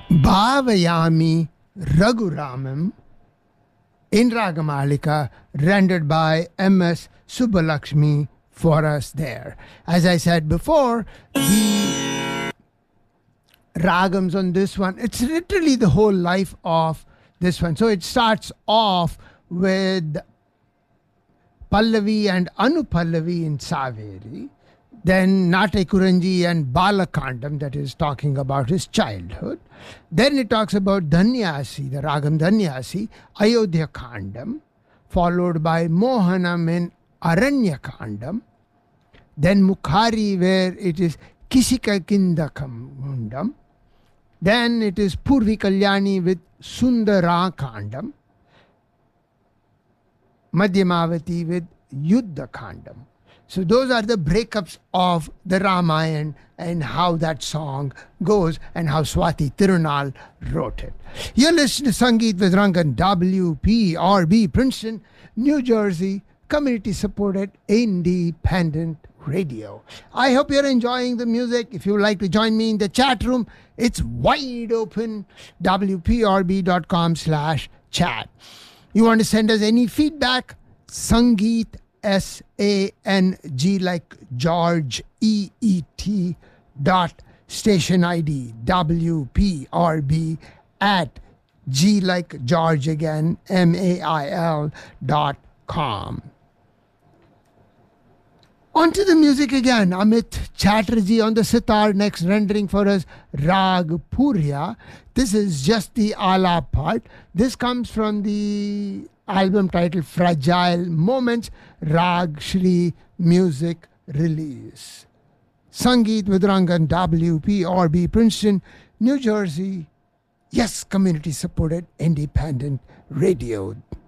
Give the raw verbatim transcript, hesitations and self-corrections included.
Bhavayami Raghuramam in Ragamalika, rendered by M S Subbalakshmi for us there. As I said before, the ragams on this one, it's literally the whole life of this one. So it starts off with Pallavi and Anupallavi in Saveri, then Nate Kuranji and Balakandam, that is talking about his childhood. Then it talks about Dhanyasi, the Ragam Dhanyasi, Ayodhya Kandam, followed by Mohanam in Aranya Kandam. Then Mukhari, where it is Kisika Kindakam Mundam. Then it is Purvi Kalyani with Sundara Kandam. Madhyamavati with Yuddha Kandam. So those are the breakups of the Ramayana and how that song goes and how Swati Tirunal wrote it. You're listening to Sangeet with Rangan, W P R B, Princeton, New Jersey, community-supported independent radio. I hope you're enjoying the music. If you would like to join me in the chat room, it's wide open, W P R B dot com slash chat. You want to send us any feedback? Sangeet, S A N G like George, E E T dot station I D, W P R B at G like George again, M A I L dot com. On to the music again. Amit Chatterjee on the sitar, next rendering for us Rag Purya. This is just the ala part. This comes from the album titled Fragile Moments, Rag Shri Music Release. Sangeet with Rangan, W P R B, Princeton, New Jersey. Yes, community supported independent radio.